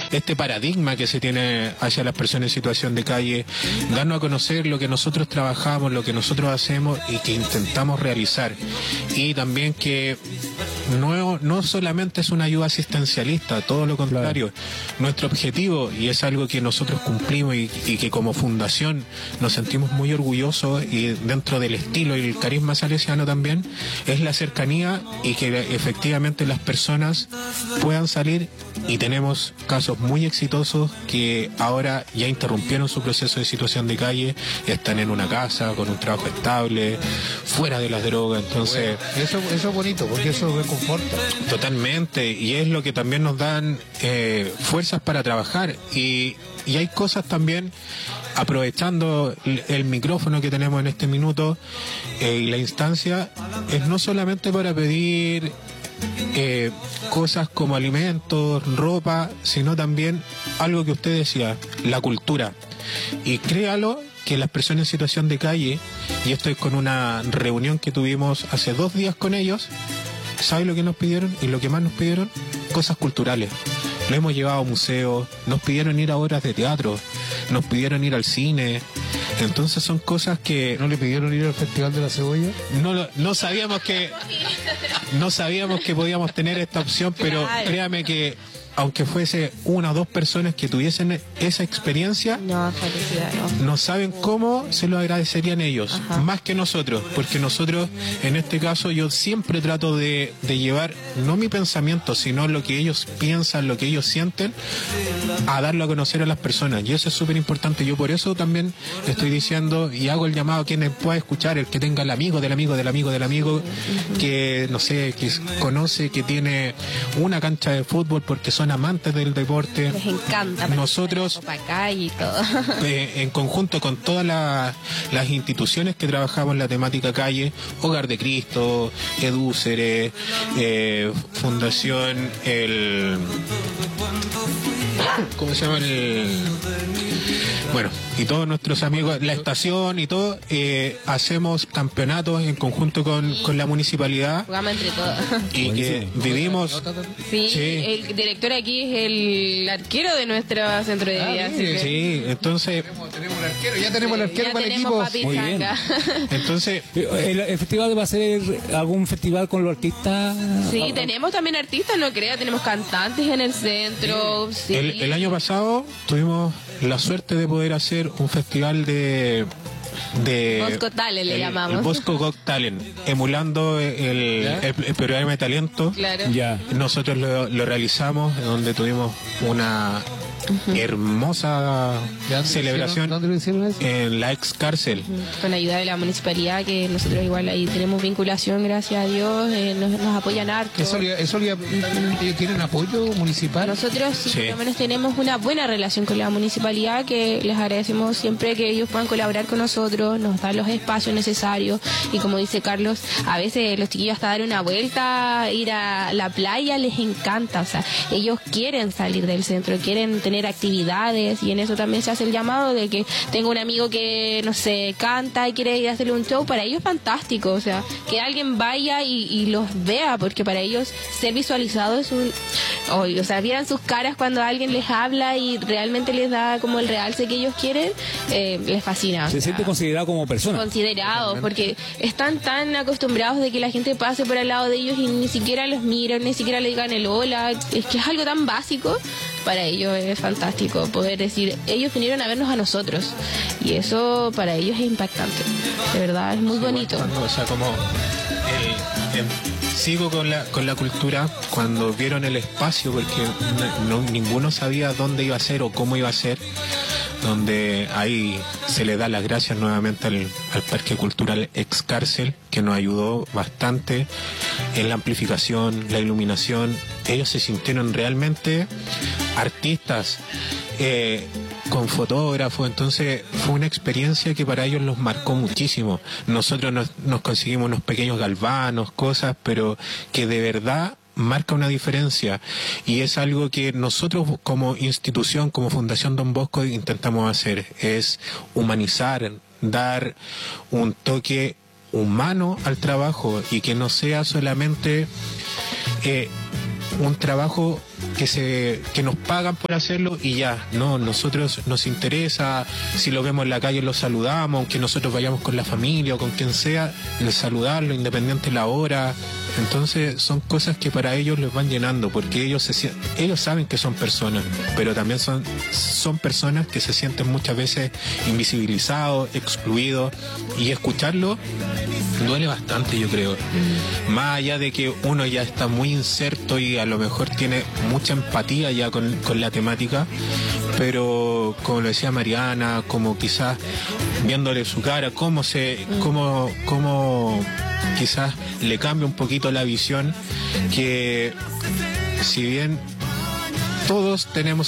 este paradigma que se tiene hacia las personas en situación de calle, darnos a conocer lo que nosotros trabajamos, lo que nosotros hacemos y que intentamos realizar. Y también que no solamente es una ayuda asistencialista, todo lo contrario. Nuestro objetivo, y es algo que nosotros cumplimos y que como fundación nos sentimos muy orgullosos, y dentro del estilo y el carisma salesiano también, es la cercanía y que efectivamente las personas puedan salir, y tenemos casos muy exitosos que ahora ya interrumpieron su proceso de situación de calle, están en una casa, con un trabajo estable, fuera de las drogas. Entonces eso es bonito, porque eso reconforta. Totalmente, y es lo que también nos dan fuerzas para trabajar, y hay cosas también, aprovechando el micrófono que tenemos en este minuto y la instancia, es no solamente para pedir cosas como alimentos, ropa, sino también algo que usted decía, la cultura. Y créalo que las personas en situación de calle, y esto es con una reunión que tuvimos hace 2 días con ellos, ¿sabe lo que nos pidieron? Y lo que más nos pidieron, cosas culturales. Lo hemos llevado a museos, nos pidieron ir a obras de teatro, nos pidieron ir al cine. Entonces son cosas que... ¿No le pidieron ir al Festival de la Cebolla? No sabíamos que podíamos tener esta opción, pero créame que aunque fuese 1 o 2 personas que tuviesen esa experiencia, no saben cómo se lo agradecerían ellos, más que nosotros, porque nosotros, en este caso, yo siempre trato de llevar, no mi pensamiento, sino lo que ellos piensan, lo que ellos sienten, a darlo a conocer a las personas, y eso es súper importante. Yo por eso también estoy diciendo y hago el llamado a quien pueda escuchar, el que tenga el amigo del amigo del amigo del amigo, que no sé, que conoce, que tiene una cancha de fútbol porque son amantes del deporte. Les encanta. Nosotros, acá y todo. En conjunto con todas las instituciones que trabajamos en la temática calle, Hogar de Cristo, Edúcere, Fundación, ¿cómo se llama? Bueno, y todos nuestros amigos, la estación y todo, hacemos campeonatos en conjunto con la municipalidad. Jugamos entre todos. Y que vivimos... Sí, el director aquí es el arquero de nuestro centro de día. Sí, entonces... Tenemos el arquero, ya tenemos el arquero para el equipo. Muy bien. Entonces... ¿El festival va a ser algún festival con los artistas? Sí, tenemos también artistas, no crea, tenemos cantantes en el centro. Sí. El año pasado tuvimos la suerte de poder hacer un festival de Bosco Talent le llamamos. El Bosco Got Talent, emulando el programa de talento. Claro. Ya. Nosotros lo realizamos, donde tuvimos una hermosa celebración. ¿Dónde lo hicieron eso? En la ex cárcel. Con ayuda de la municipalidad, que nosotros igual ahí tenemos vinculación, gracias a Dios, nos apoyan harto. ¿Ellos tienen apoyo municipal? Nosotros sí, por lo menos tenemos una buena relación con la municipalidad, que les agradecemos siempre que ellos puedan colaborar con nosotros, nos dan los espacios necesarios, y como dice Carlos, a veces los chiquillos hasta dar una vuelta, ir a la playa, les encanta, o sea, ellos quieren salir del centro, quieren tener actividades, y en eso también se hace el llamado de que tengo un amigo que, no sé, canta y quiere ir a hacerle un show. Para ellos es fantástico, o sea, que alguien vaya y los vea, porque para ellos ser visualizado es o sea, vieran sus caras cuando alguien les habla y realmente les da como el realce que ellos quieren, les fascina. Se siente considerado como persona. Considerados, porque están tan acostumbrados de que la gente pase por al lado de ellos y ni siquiera los miran, ni siquiera le digan el hola. Es que es algo tan básico. Para ellos es fantástico poder decir, ellos vinieron a vernos a nosotros, y eso para ellos es impactante, de verdad es muy bonito. O sea, como sigo con la cultura, cuando vieron el espacio, porque ninguno sabía dónde iba a ser o cómo iba a ser, donde ahí se le da las gracias nuevamente al Parque Cultural Ex Cárcel, que nos ayudó bastante en la amplificación, la iluminación. Ellos se sintieron realmente artistas, con fotógrafos, entonces fue una experiencia que para ellos los marcó muchísimo. Nosotros nos conseguimos unos pequeños galvanos, cosas, pero que de verdad marca una diferencia, y es algo que nosotros como institución, como Fundación Don Bosco, intentamos hacer, es humanizar, dar un toque humano al trabajo, y que no sea solamente un trabajo que nos pagan por hacerlo y ya, no, nosotros nos interesa, si lo vemos en la calle lo saludamos, aunque nosotros vayamos con la familia o con quien sea, el saludarlo, independiente de la hora. Entonces son cosas que para ellos les van llenando, porque ellos saben que son personas, pero también son personas que se sienten muchas veces invisibilizados, excluidos, y escucharlo duele bastante, yo creo. Más allá de que uno ya está muy inserto y a lo mejor tiene mucha empatía ya con la temática, pero como lo decía Mariana, como quizás viéndole su cara, cómo quizás le cambia un poquito la visión, que si bien todos tenemos